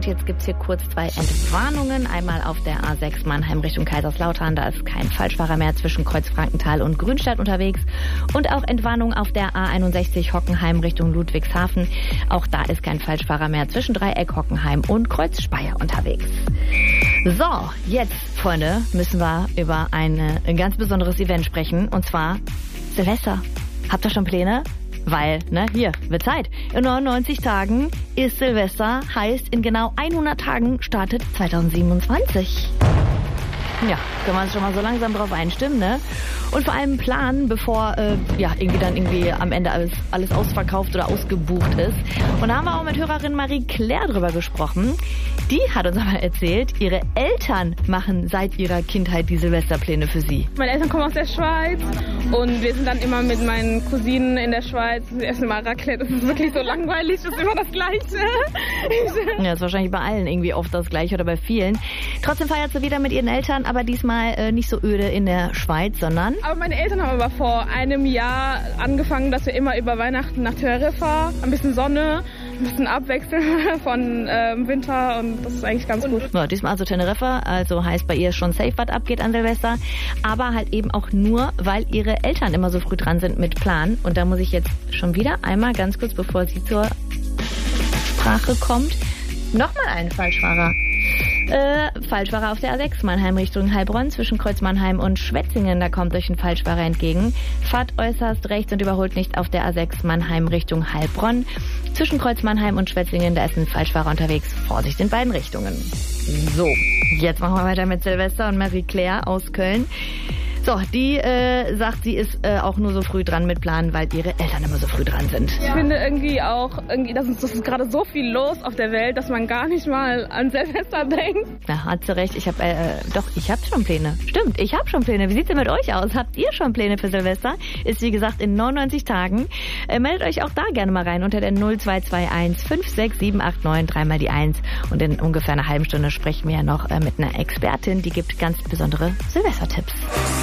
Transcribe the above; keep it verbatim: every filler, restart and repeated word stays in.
Jetzt gibt's hier kurz zwei Entwarnungen. Einmal auf der A sechs Mannheim Richtung Kaiserslautern. Da ist kein Falschfahrer mehr zwischen Kreuz-Frankenthal und Grünstadt unterwegs. Und auch Entwarnung auf der A einundsechzig Hockenheim Richtung Ludwigshafen. Auch da ist kein Falschfahrer mehr zwischen Dreieck Hockenheim und Kreuz Speyer unterwegs. So, jetzt, Freunde, müssen wir über ein, ein ganz besonderes Event sprechen. Und zwar Silvester. Habt ihr schon Pläne? Weil, ne, hier, wird Zeit. In neunundneunzig Tagen ist Silvester, heißt in genau hundert Tagen startet zweitausendsiebenundzwanzig. Ja, können wir uns schon mal so langsam drauf einstimmen, ne? Und vor allem planen, bevor äh, ja irgendwie dann irgendwie am Ende alles, alles ausverkauft oder ausgebucht ist. Und da haben wir auch mit Hörerin Marie-Claire drüber gesprochen. Die hat uns aber erzählt, ihre Eltern machen seit ihrer Kindheit die Silvesterpläne für sie. Meine Eltern kommen aus der Schweiz und wir sind dann immer mit meinen Cousinen in der Schweiz. Wir essen immer Raclette. Das ist wirklich so langweilig, das ist immer das Gleiche. Ja, ist wahrscheinlich bei allen irgendwie oft das Gleiche oder bei vielen. Trotzdem feiert sie wieder mit ihren Eltern, aber diesmal äh, nicht so öde in der Schweiz, sondern... Aber meine Eltern haben aber vor einem Jahr angefangen, dass wir immer über Weihnachten nach Teneriffa, ein bisschen Sonne, ein bisschen Abwechseln von ähm, Winter und das ist eigentlich ganz gut. Ja, diesmal also Teneriffa, also heißt bei ihr schon safe, was abgeht an Silvester, aber halt eben auch nur, weil ihre Eltern immer so früh dran sind mit Plan. Und da muss ich jetzt schon wieder einmal ganz kurz, bevor sie zur Sprache kommt, nochmal einen Falschfahrer. Äh, Falschfahrer auf der A sechs Mannheim Richtung Heilbronn zwischen Kreuz Mannheim und Schwetzingen. Da kommt euch ein Falschfahrer entgegen. Fahrt äußerst rechts und überholt nicht auf der A sechs Mannheim Richtung Heilbronn. Zwischen Kreuz Mannheim und Schwetzingen, da ist ein Falschfahrer unterwegs. Vorsicht in beiden Richtungen. So, jetzt machen wir weiter mit Silvester und Marie-Claire aus Köln. So, die äh, sagt, sie ist äh, auch nur so früh dran mit Planen, weil ihre Eltern immer so früh dran sind. Ich finde irgendwie auch, irgendwie, das ist, das ist gerade so viel los auf der Welt, dass man gar nicht mal an Silvester denkt. Na, hat sie recht. Ich habe, äh, doch, ich habe schon Pläne. Stimmt, ich habe schon Pläne. Wie sieht's denn mit euch aus? Habt ihr schon Pläne für Silvester? Ist wie gesagt in neunundneunzig Tagen. Äh, meldet euch auch da gerne mal rein unter der null zwei zwei eins fünf sechs sieben acht neun dreimal die eins. Und in ungefähr einer halben Stunde sprechen wir ja noch äh, mit einer Expertin, die gibt ganz besondere Silvestertipps.